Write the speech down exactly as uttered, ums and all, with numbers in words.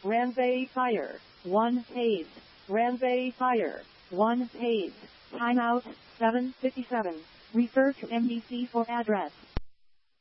Ramsay Fire. one page. Ramsay Fire. one page. Timeout. seven fifty-seven. Refer to M D C for address.